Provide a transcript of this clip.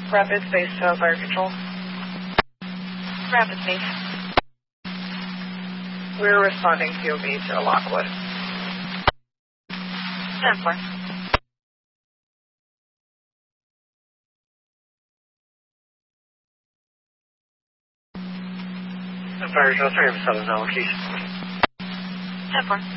Rapid Base Fire Control. Rapid Base. We're responding POV to Lockwood. 10-4. Fire Control 3 7 location. 10-4.